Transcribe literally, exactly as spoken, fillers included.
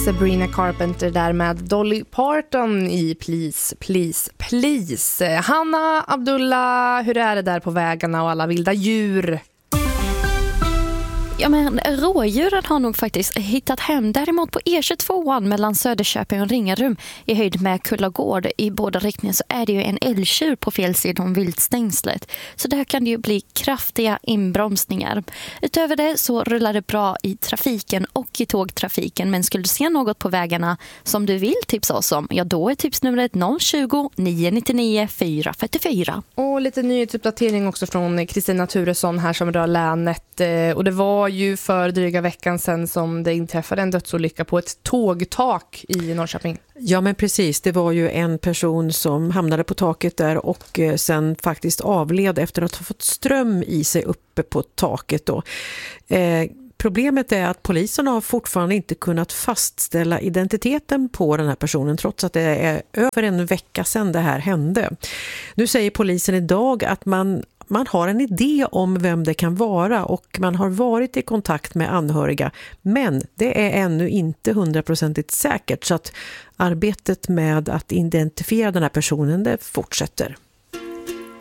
Sabrina Carpenter där med Dolly Parton i Please, Please, Please. Hanna, Abdullah, hur är det där på vägarna och alla vilda djur? Ja, men rådjuren har nog faktiskt hittat hem. Däremot på E tjugotvå mellan Söderköping och Ringarum i höjd med Kullagård i båda riktningar så är det ju en älgtjur på fel sida om viltstängslet. Så där kan det ju bli kraftiga inbromsningar. Utöver det så rullar det bra i trafiken och i tågtrafiken. Men skulle du se något på vägarna som du vill tipsa oss om, ja då är tipsnumret noll tjugo, nio nittionio, fyra fyrtiofyra. Och lite nyhetsuppdatering också från Kristina Turesson här som rör länet. Och det var ju för dryga veckan sedan som det inträffade en dödsolycka på ett tågtak i Norrköping. Ja, men precis. Det var ju en person som hamnade på taket där och sen faktiskt avled efter att ha fått ström i sig uppe på taket då. Eh, Problemet är att polisen har fortfarande inte kunnat fastställa identiteten på den här personen trots att det är över en vecka sedan det här hände. Nu säger polisen idag att man Man har en idé om vem det kan vara och man har varit i kontakt med anhöriga, men det är ännu inte hundraprocentigt säkert så att arbetet med att identifiera den här personen det fortsätter.